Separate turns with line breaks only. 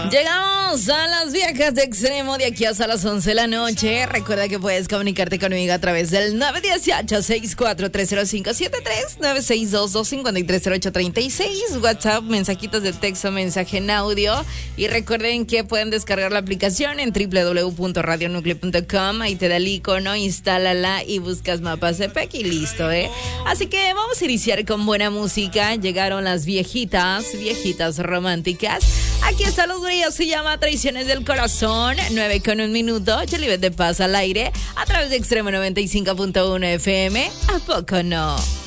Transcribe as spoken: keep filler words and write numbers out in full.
Llegamos a las viejas de extremo de aquí hasta las once de la noche. Recuerda que puedes comunicarte conmigo a través del nueve uno ocho, seis cuatro tres cero cinco siete tres, nueve seis dos, dos cinco tres cero ocho tres seis, WhatsApp, mensajitos de texto, mensaje en audio. Y recuerden que pueden descargar la aplicación en doble u doble u doble u punto radio nucleo punto com. Ahí te da el icono, instálala y buscas Mapas de P E C y listo, ¿eh? Así que vamos a iniciar con buena música. Llegaron las viejitas, viejitas románticas. Aquí están los brillos, se llama Traiciones del Corazón, nueve con un minuto, Yolibet de Paz al aire, a través de Extremo noventa y cinco punto uno F M, ¿a poco no?